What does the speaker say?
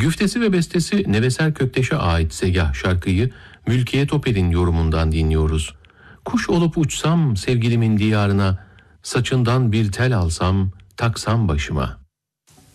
Güftesi ve bestesi Neveser Kökteş'e ait Segah şarkıyı Mülkiye Topel'in yorumundan dinliyoruz. Kuş olup uçsam sevgilimin diyarına, saçından bir tel alsam taksam başıma.